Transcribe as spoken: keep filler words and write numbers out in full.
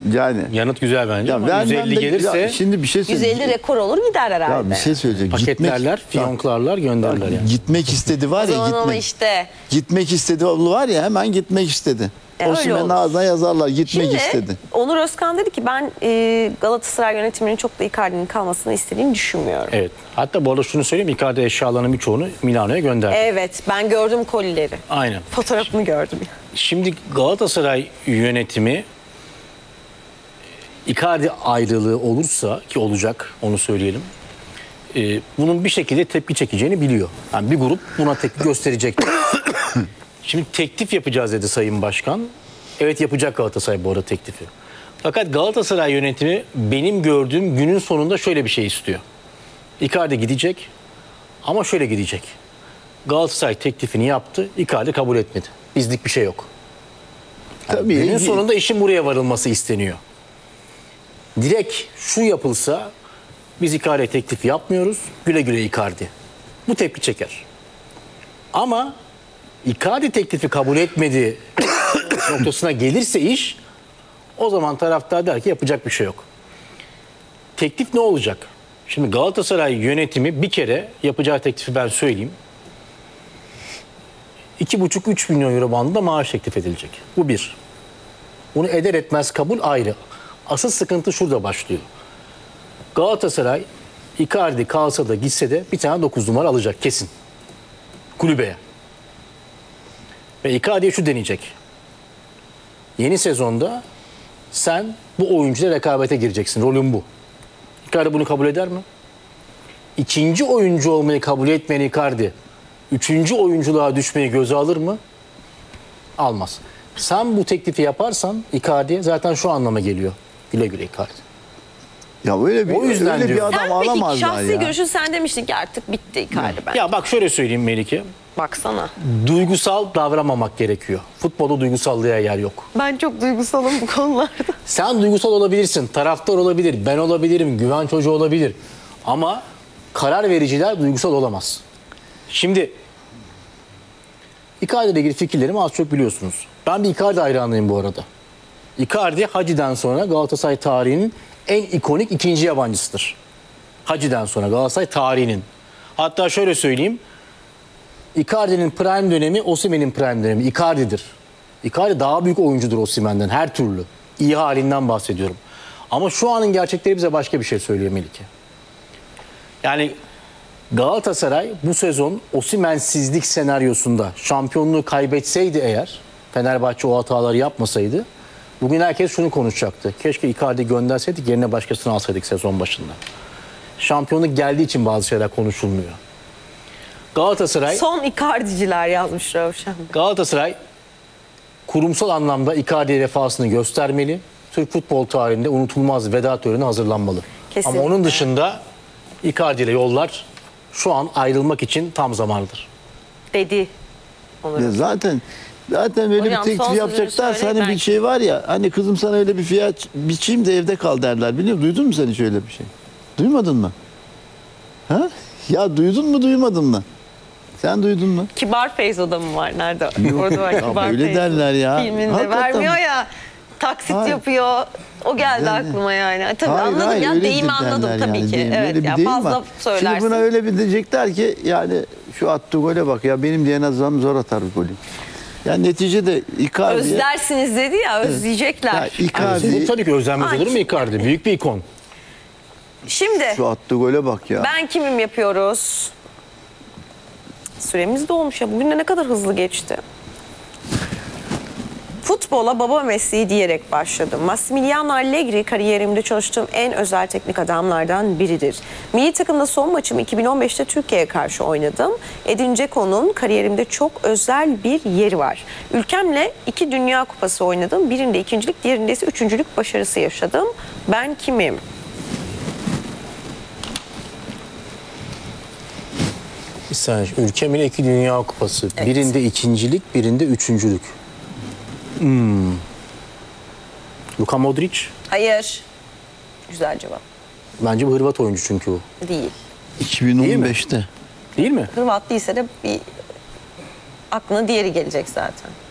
Yani. Yanıt güzel bence Ya ama ben- yüz elli ben de- gelirse ya şimdi bir şey yüz söyleyeyim. elli rekor olur gider herhalde. Ya bir şey söyleyeceğim. paketlerler, Gitmek, fiyonklarlar gönderirler yani. gitmek istedi var O ya zaman ama gitmek. işte Gitmek istedi var ya hemen gitmek istedi. E, öyle Osimhen'in olur. ağzına yazarlar gitmek şimdi istedi. Onur Özkan dedi ki ben e, Galatasaray yönetiminin çok da Icardi'nin kalmasını istediğini düşünmüyorum. Evet. Hatta bu arada şunu söyleyeyim. Icardi eşyalarının birçoğunu Milano'ya gönderdi. Evet, ben gördüm kolileri. Aynen. Fotoğrafını gördüm. Şimdi Galatasaray yönetimi Icardi ayrılığı olursa ki olacak onu söyleyelim. E, bunun bir şekilde tepki çekeceğini biliyor. Yani bir grup buna tepki gösterecek. Şimdi teklif yapacağız dedi Sayın Başkan. Evet yapacak Galatasaray bu arada teklifi. Fakat Galatasaray yönetimi benim gördüğüm günün sonunda şöyle bir şey istiyor. Icardi gidecek ama şöyle gidecek. Galatasaray teklifini yaptı, Icardi kabul etmedi. Bizlik bir şey yok. Yani Tabii, günün iyi. sonunda işin buraya varılması isteniyor. Direkt şu yapılsa biz Icardi'ye teklif yapmıyoruz. Güle güle Icardi. Bu tepki çeker. Ama Icardi teklifi kabul etmedi noktasına gelirse iş o zaman taraftar der ki yapacak bir şey yok. Teklif ne olacak? Şimdi Galatasaray yönetimi bir kere yapacağı teklifi ben söyleyeyim. iki buçuk üç milyon euro bandında maaş teklif edilecek. Bu bir. Bunu eder etmez kabul ayrı. Asıl sıkıntı şurada başlıyor. Galatasaray Icardi kalsa da gitse de bir tane dokuz numara alacak kesin. Kulübeye. Ve Icardi'ye şu deneyecek. Yeni sezonda sen bu oyuncuyla rekabete gireceksin. Rolün bu. Icardi bunu kabul eder mi? İkinci oyuncu olmayı kabul etmeyen Icardi, üçüncü oyunculuğa düşmeyi göze alır mı? Almaz. Sen bu teklifi yaparsan Icardi'ye zaten şu anlama geliyor. Güle güle Icardi. Ya öyle bir, O yüzden öyle bir diyorum. adam Sen peki alamazlar şahsi ya. görüşün sen demiştin ki artık bitti Icardi ben. Ya bak şöyle söyleyeyim Melike. Baksana. Duygusal davranmamak gerekiyor. Futbolda duygusallığa yer yok. Ben çok duygusalım bu konularda. Sen duygusal olabilirsin, taraftar olabilir, ben olabilirim, güven çocuğu olabilir. Ama karar vericiler duygusal olamaz. Şimdi Icardi ile ilgili fikirlerimi az çok biliyorsunuz. Ben bir Icardi hayranıyım bu arada. Icardi Hacı'den sonra Galatasaray tarihinin en ikonik ikinci yabancısıdır. Hacı'den sonra Galatasaray tarihinin. Hatta şöyle söyleyeyim. Icardi'nin prime dönemi Osimhen'in prime dönemi. Icardi'dir. Icardi daha büyük oyuncudur Osimhen'den her türlü. İyi halinden bahsediyorum. Ama şu anın gerçekleri bize başka bir şey söylüyor Melike. Yani Galatasaray bu sezon Osimhen'sizlik senaryosunda şampiyonluğu kaybetseydi eğer, Fenerbahçe o hataları yapmasaydı, bugün herkes şunu konuşacaktı. Keşke Icardi gönderseydik, yerine başkasını alsaydık sezon başında. Şampiyonluk geldiği için bazı şeyler konuşulmuyor. Galatasaray Son Icardi'ciler yazmış Ravşan. Galatasaray kurumsal anlamda Icardi'ye vefasını göstermeli. Türk futbol tarihinde unutulmaz veda töreni hazırlanmalı. Kesinlikle. Ama onun dışında Icardi ile yollar şu an ayrılmak için tam zamanıdır. Dedi. Onur. Ya zaten zaten böyle Hocam, bir son teklif sözünü yapacaklarsa söyle, hani bir belki. şey var ya hani kızım sana öyle bir fiyat biçeyim de evde kal derler. Biliyor musun? Duydun mu sen hiç öyle bir şey? Duymadın mı? Ha? Ya duydun mu duymadın mı? Sen duydun mu? Kibar Feyz adamı var. Nerede? Orada var Ya Kibar öyle Feyz. derler ya. Filminde Hakikaten. vermiyor ya. Taksit Hayır. yapıyor. O geldi Yani- aklıma yani. Tabii Hayır, anladım hayır, ya. öyledir Deyimi anladım derler tabii yani, ki. deyim. Evet Öyle bir ya deyim fazla var. söylersin. Şimdi buna öyle bir diyecekler ki yani şu attığı gole bak ya benim diyen adam zor atar bu golü. Yani neticede Icardi Özlersiniz dedi ya, özleyecekler. Ya Icardi Bu tabii ki özlenmez Ay. olur mu Icardi? Büyük bir ikon. Şimdi şu attığı gole bak ya. ben kimim yapıyoruz? Süremiz dolmuş ya. Bugün de ne kadar hızlı geçti. Futbola baba mesleği diyerek başladım. Massimiliano Allegri kariyerimde çalıştığım en özel teknik adamlardan biridir. Milli takımda son maçımı iki bin on beşte Türkiye'ye karşı oynadım. Edin Dzeko'nun kariyerimde çok özel bir yeri var. Ülkemle iki Dünya Kupası oynadım. Birinde ikincilik, diğerinde ise üçüncülük başarısı yaşadım. Ben kimim? Bir saniye. Ülkem ile iki Dünya Kupası. Evet. Birinde ikincilik, birinde üçüncülük. Hmm. Luka Modric. Hayır. Güzel cevap. Bence bu Hırvat oyuncu çünkü o. Değil. iki bin on beşte. Değil mi? Hırvat değilse de bir aklına diğeri gelecek zaten.